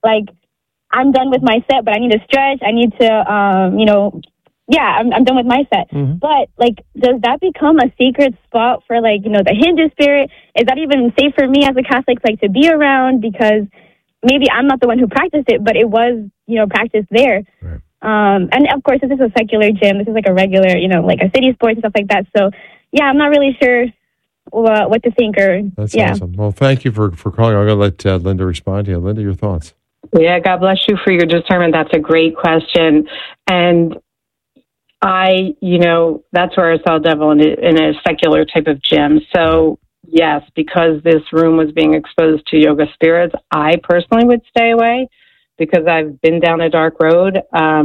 I'm done with my set, but I need to stretch. I need to, I'm done with my set. Mm-hmm. But, does that become a secret spot for, the Hindu spirit? Is that even safe for me as a Catholic, to be around? Because maybe I'm not the one who practiced it, but it was, practiced there. Right. And of course, this is a secular gym. This is like a regular, like a City Sports and stuff like that. So, yeah, I'm not really sure what to think. That's awesome. Well, thank you for calling. I'm going to let Linda respond to you. Linda, your thoughts? Yeah, God bless you for your discernment. That's a great question. And that's where I saw devil in a secular type of gym. So, yes, because this room was being exposed to yoga spirits, I personally would stay away because I've been down a dark road.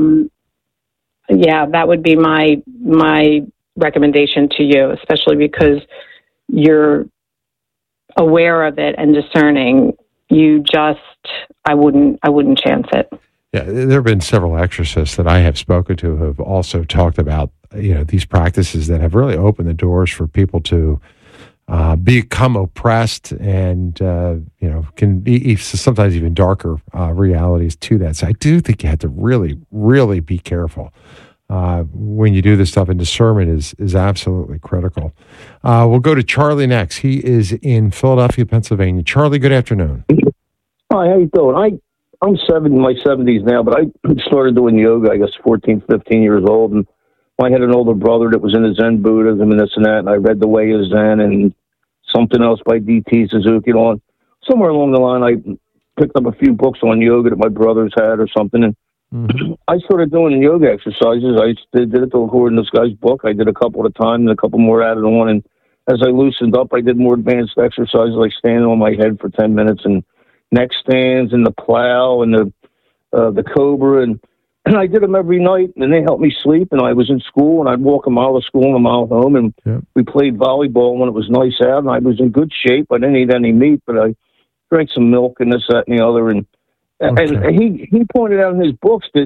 That would be my recommendation to you, especially because you're aware of it and discerning. I wouldn't chance it. Yeah, there have been several exorcists that I have spoken to who have also talked about, these practices that have really opened the doors for people to become oppressed and, can be sometimes even darker realities to that. So I do think you have to really, really be careful when you do this stuff, and discernment is absolutely critical. We'll go to Charlie next. He is in Philadelphia, Pennsylvania. Charlie, good afternoon. Hi, how you doing? I'm in my 70s now, but I started doing yoga, I guess, 14, 15 years old, and I had an older brother that was into Zen Buddhism and this and that, and I read The Way of Zen and something else by D.T. Suzuki. And somewhere along the line, I picked up a few books on yoga that my brothers had or something, and I started doing yoga exercises. I did it according to this guy's book. I did a couple at a time and a couple more added on, and as I loosened up, I did more advanced exercises like standing on my head for 10 minutes and neck stands and the plow and the cobra, and I did them every night, and they helped me sleep. And I was in school, and I'd walk a mile to school and a mile home, and we played volleyball when it was nice out, and I was in good shape. I didn't eat any meat, but I drank some milk and this, that, and the other. And he pointed out in his books that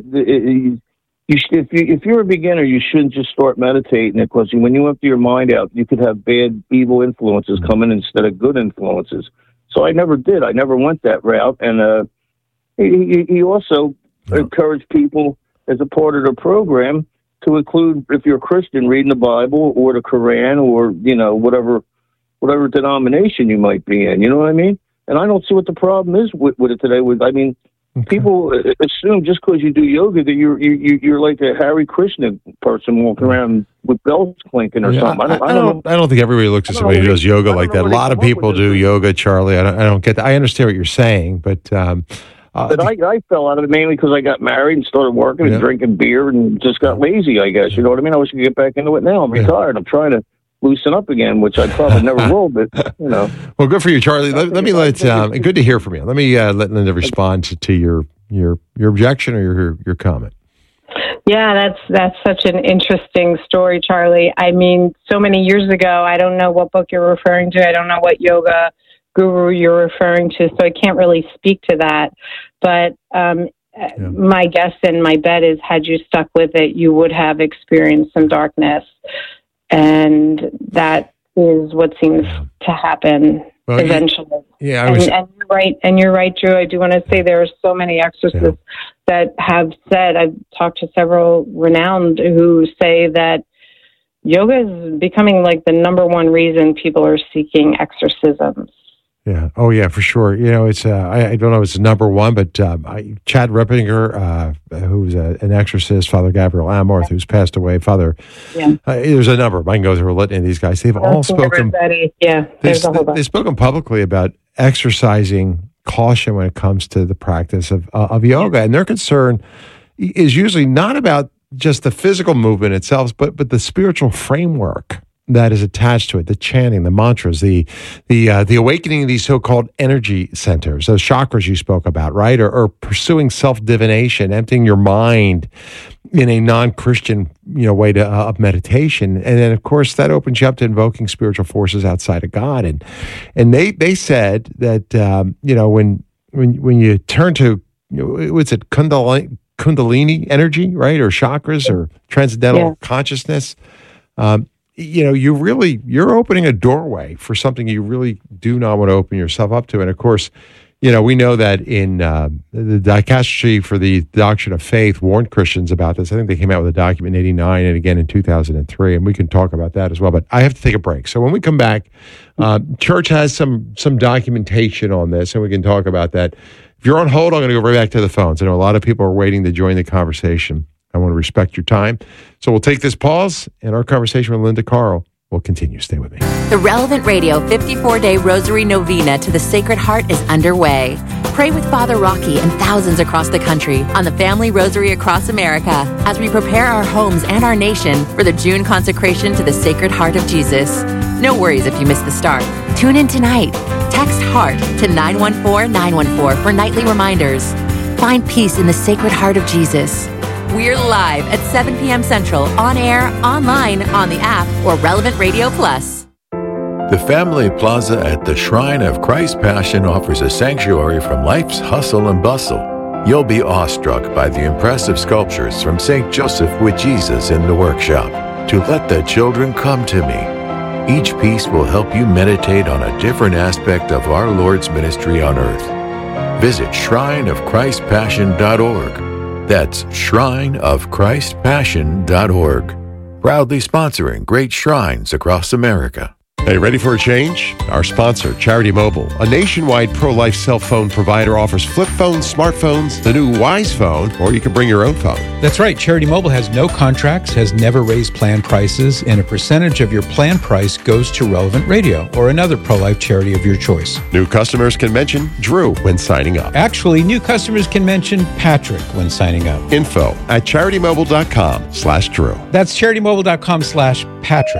if you're a beginner, you shouldn't just start meditating, because when you empty your mind out, you could have bad, evil influences come in instead of good influences. So I never did. I never went that route. And he also encouraged people as a part of the program to include, if you're a Christian, reading the Bible or the Quran or, whatever denomination you might be in. You know what I mean? And I don't see what the problem is with it today. People assume just because you do yoga that you're like a Hare Krishna person walking around with bells clinking or something. I don't think everybody looks at somebody who does yoga like that. A lot of people do yoga, Charlie. I don't get that. I understand what you're saying, but I fell out of it mainly because I got married and started working and drinking beer and just got lazy, I guess. You know what I mean? I wish I could get back into it now. I'm retired. I'm trying to loosen up again, which I probably never will, but, Well, good for you, Charlie. Let me good to hear from you. Let me let Linda respond to your objection or your comment. Yeah, that's such an interesting story, Charlie. I mean, so many years ago, I don't know what book you're referring to. I don't know what yoga guru you're referring to, so I can't really speak to that. But my guess and my bet is, had you stuck with it, you would have experienced some darkness. And that is what seems to happen eventually. And you're right. And you're right, Drew. I do want to say there are so many exorcists that have said, I've talked to several renowned who say that yoga is becoming like the number one reason people are seeking exorcisms. Yeah. Oh, yeah, for sure. It's I don't know if it's number one, but Chad Rippinger, who's an exorcist, Father Gabriel Amorth, who's passed away, Father. There's a number. I can go through a litany of these guys. They've all spoken. They've spoken publicly about exercising caution when it comes to the practice of yoga, and their concern is usually not about just the physical movement itself, but the spiritual framework that is attached to it, the chanting, the mantras, the awakening of these so-called energy centers, those chakras you spoke about, right? Or pursuing self-divination, emptying your mind in a non-Christian, way of meditation. And then, of course, that opens you up to invoking spiritual forces outside of God. And they said that, when you turn to, what's it, Kundalini energy, right? Or chakras or transcendental consciousness, you're opening a doorway for something you really do not want to open yourself up to. And of course, we know that in the Dicastery for the Doctrine of Faith warned Christians about this. I think they came out with a document in 1989 and again in 2003, and we can talk about that as well. But I have to take a break. So when we come back, Church has some documentation on this, and we can talk about that. If you're on hold, I'm going to go right back to the phones. I know a lot of people are waiting to join the conversation. I want to respect your time. So we'll take this pause, and our conversation with Linda Carl will continue. Stay with me. The Relevant Radio 54-Day Rosary Novena to the Sacred Heart is underway. Pray with Father Rocky and thousands across the country on the Family Rosary Across America as we prepare our homes and our nation for the June consecration to the Sacred Heart of Jesus. No worries if you miss the start. Tune in tonight. Text HEART to 914-914 for nightly reminders. Find peace in the Sacred Heart of Jesus. We're live at 7 p.m. Central, on air, online, on the app, or Relevant Radio Plus. The Family Plaza at the Shrine of Christ Passion offers a sanctuary from life's hustle and bustle. You'll be awestruck by the impressive sculptures from St. Joseph with Jesus in the workshop, To Let the Children Come to Me. Each piece will help you meditate on a different aspect of our Lord's ministry on earth. Visit shrineofchristpassion.org. That's shrineofchristpassion.org. Proudly sponsoring great shrines across America. Hey, ready for a change? Our sponsor, Charity Mobile, a nationwide pro-life cell phone provider, offers flip phones, smartphones, the new Wise phone, or you can bring your own phone. That's right. Charity Mobile has no contracts, has never raised plan prices, and a percentage of your plan price goes to Relevant Radio or another pro-life charity of your choice. New customers can mention Drew when signing up. Actually, new customers can mention Patrick when signing up. Info at CharityMobile.com/Drew. That's CharityMobile.com/Patrick.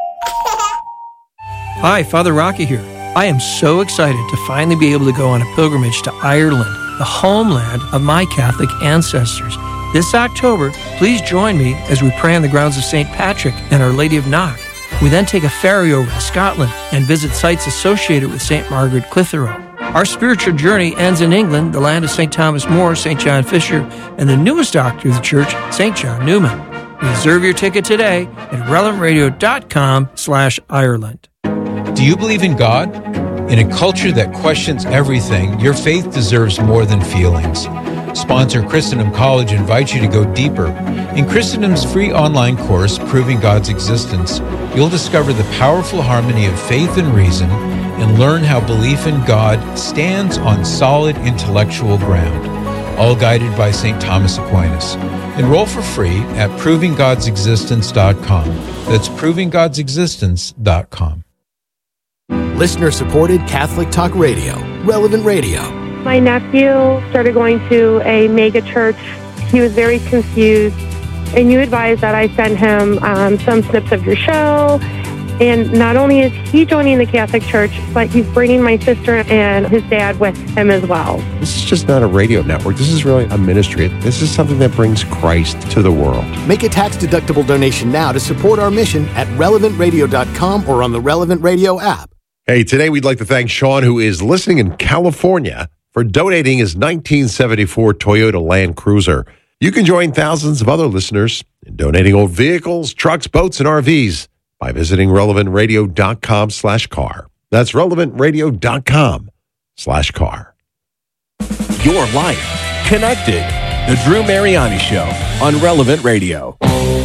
Hi, Father Rocky here. I am so excited to finally be able to go on a pilgrimage to Ireland, the homeland of my Catholic ancestors. This October, please join me as we pray on the grounds of St. Patrick and Our Lady of Knock. We then take a ferry over to Scotland and visit sites associated with St. Margaret Clitheroe. Our spiritual journey ends in England, the land of St. Thomas More, St. John Fisher, and the newest doctor of the church, St. John Newman. Reserve your ticket today at relevantradio.com/Ireland. Do you believe in God? In a culture that questions everything, your faith deserves more than feelings. Sponsor Christendom College invites you to go deeper. In Christendom's free online course, Proving God's Existence, you'll discover the powerful harmony of faith and reason and learn how belief in God stands on solid intellectual ground, all guided by St. Thomas Aquinas. Enroll for free at ProvingGod'sExistence.com. That's ProvingGod'sExistence.com. Listener-supported Catholic Talk Radio, Relevant Radio. My nephew started going to a mega church. He was very confused, and you advised that I send him some snips of your show. And not only is he joining the Catholic Church, but he's bringing my sister and his dad with him as well. This is just not a radio network. This is really a ministry. This is something that brings Christ to the world. Make a tax-deductible donation now to support our mission at relevantradio.com or on the Relevant Radio app. Hey, today we'd like to thank Sean, who is listening in California, for donating his 1974 Toyota Land Cruiser. You can join thousands of other listeners in donating old vehicles, trucks, boats, and RVs by visiting relevantradio.com/car. That's relevantradio.com/car. Your life connected. The Drew Mariani Show on Relevant Radio.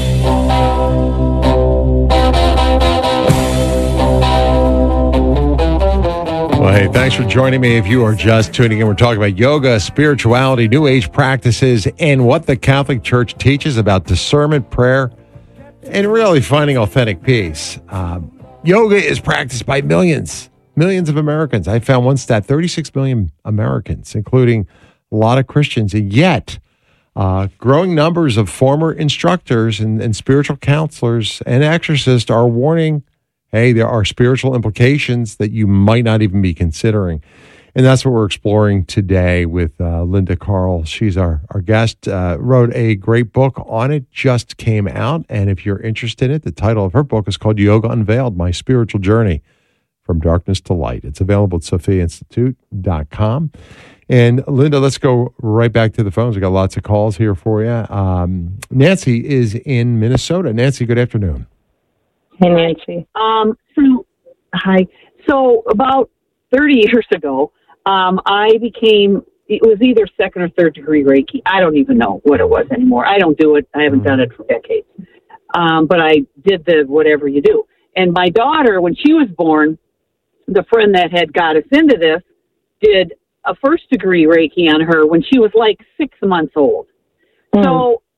Well, hey, thanks for joining me. If you are just tuning in, we're talking about yoga, spirituality, New Age practices, and what the Catholic Church teaches about discernment, prayer, and really finding authentic peace. Yoga is practiced by millions of Americans. I found one stat, 36 million Americans, including a lot of Christians. And yet, growing numbers of former instructors and spiritual counselors and exorcists are warning, hey, there are spiritual implications that you might not even be considering. And that's what we're exploring today with Linda Carl. She's our guest, wrote a great book on it, just came out. And if you're interested in it, the title of her book is called Yoga Unveiled, My Spiritual Journey from Darkness to Light. It's available at SophiaInstitute.com. And Linda, let's go right back to the phones. We got lots of calls here for you. Nancy is in Minnesota. Nancy, good afternoon. Hey, Nancy. Hi. So about 30 years ago, I became, it was either second or third degree Reiki. I don't even know what it was anymore. I don't do it. I haven't done it for decades. But I did the whatever you do. And my daughter, when she was born, the friend that had got us into this did a first degree Reiki on her when she was like 6 months old. So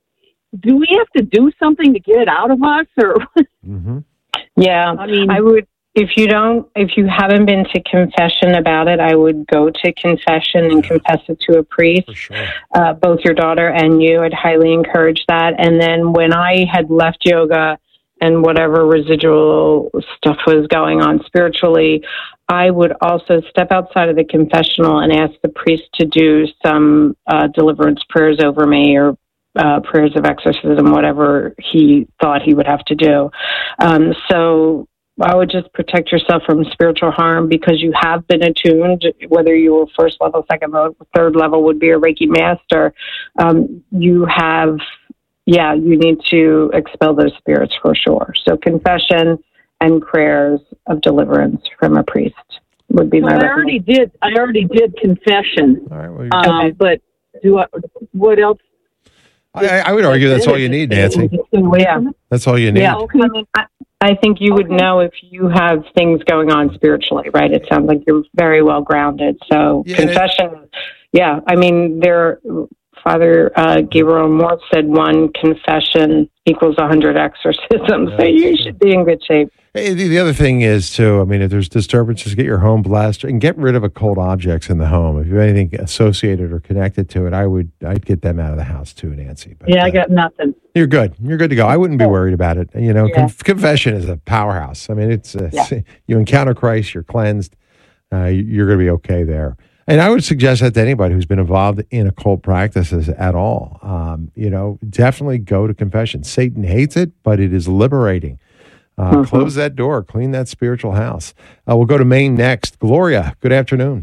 do we have to do something to get it out of us, or? Yeah, I mean, I would. If you haven't been to confession about it, I would go to confession and confess it to a priest. For sure. Both your daughter and you, I'd highly encourage that. And then when I had left yoga and whatever residual stuff was going on spiritually, I would also step outside of the confessional and ask the priest to do some deliverance prayers over me, or prayers of exorcism, whatever he thought he would have to do. So I would just protect yourself from spiritual harm, because you have been attuned, whether you were first level, second level, third level would be a Reiki master. You need to expel those spirits for sure. So confession and prayers of deliverance from a priest would be my recommendation. I already did confession. All right. But what else? I would argue that's all you need, Nancy. Yeah. That's all you need. Yeah. I think you would know if you have things going on spiritually, right? It sounds like you're very well grounded. So confession, I mean, Father Gabriel Moore said one confession equals 100 exorcisms. So you should be in good shape. Hey, the other thing is, too, I mean, if there's disturbances, get your home blessed and get rid of occult objects in the home. If you have anything associated or connected to it, I'd get them out of the house, too, Nancy. But, I got nothing. You're good. You're good to go. I wouldn't be worried about it. You know, confession is a powerhouse. I mean, it's you encounter Christ, you're cleansed, you're going to be okay there. And I would suggest that to anybody who's been involved in occult practices at all. Definitely go to confession. Satan hates it, but it is liberating. Close that door. Clean that spiritual house. We'll go to Maine next. Gloria, good afternoon.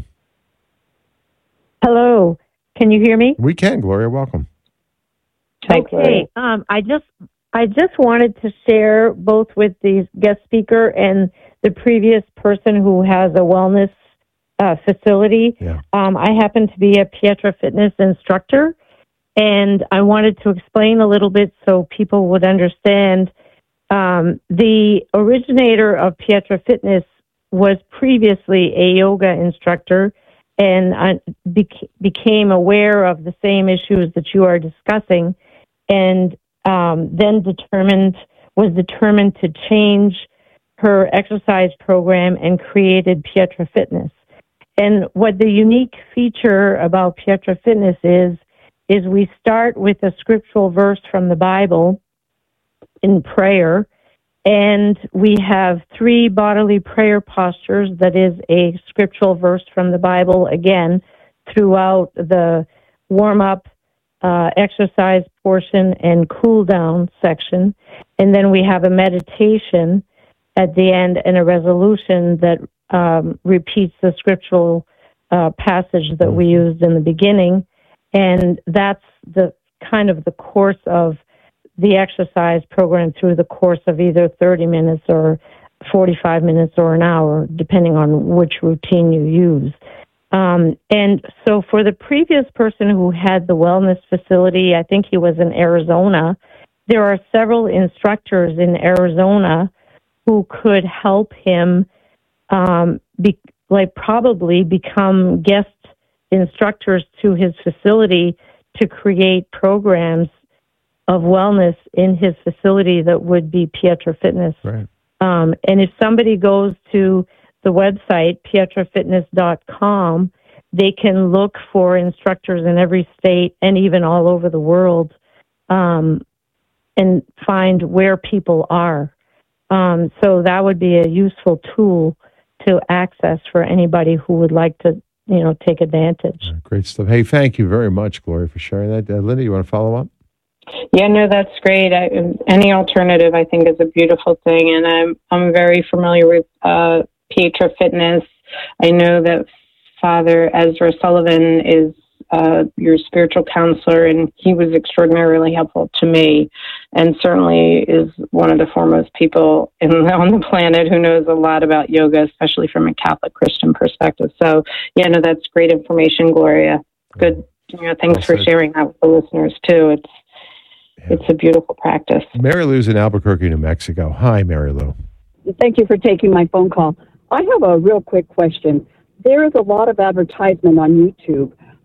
Hello. Can you hear me? We can, Gloria. Welcome. Okay. I just wanted to share both with the guest speaker and the previous person who has a wellness facility. Yeah. I happen to be a Pietra Fitness instructor, and I wanted to explain a little bit so people would understand. The originator of Pietra Fitness was previously a yoga instructor, and I became aware of the same issues that you are discussing, and then was determined to change her exercise program and created Pietra Fitness. And what the unique feature about Pietra Fitness is we start with a scriptural verse from the Bible in prayer, and we have 3 bodily prayer postures that is a scriptural verse from the Bible, again, throughout the warm-up, exercise portion and cool-down section. And then we have a meditation at the end and a resolution that repeats the scriptural passage that we used in the beginning. And that's the kind of the course of the exercise program through the course of either 30 minutes or 45 minutes or an hour, depending on which routine you use. And so for the previous person who had the wellness facility, I think he was in Arizona, there are several instructors in Arizona who could help him probably become guest instructors to his facility to create programs of wellness in his facility that would be Pietra Fitness. Right. And if somebody goes to the website, pietrafitness.com, they can look for instructors in every state and even all over the world and find where people are. So that would be a useful tool to access for anybody who would like to, take advantage. Great stuff. Hey, thank you very much, Gloria, for sharing that. Linda, you want to follow up? Yeah, no, that's great. Any alternative, I think, is a beautiful thing, and I'm very familiar with Pietra Fitness. I know that Father Ezra Sullivan is your spiritual counselor, and he was extraordinarily helpful to me, and certainly is one of the foremost people on the planet who knows a lot about yoga, especially from a Catholic Christian perspective. So, yeah, no, that's great information, Gloria. Good. Thanks for sharing that with the listeners too. It's a beautiful practice. Mary Lou's in Albuquerque, New Mexico. Hi, Mary Lou. Thank you for taking my phone call. I have a real quick question. There is a lot of advertisement on YouTube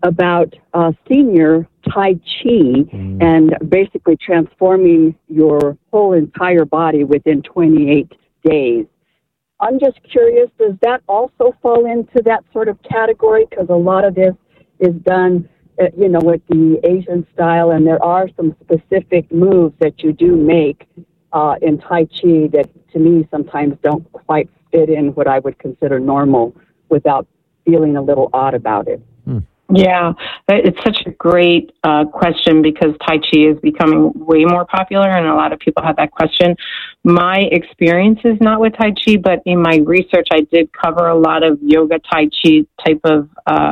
about senior Tai Chi and basically transforming your whole entire body within 28 days. I'm just curious, does that also fall into that sort of category? Because a lot of this is done, with the Asian style, and there are some specific moves that you do make in Tai Chi that, to me, sometimes don't quite fit in what I would consider normal without feeling a little odd about it. Yeah, it's such a great question because Tai Chi is becoming way more popular and a lot of people have that question. My experience is not with Tai Chi, but in my research, I did cover a lot of yoga Tai Chi type of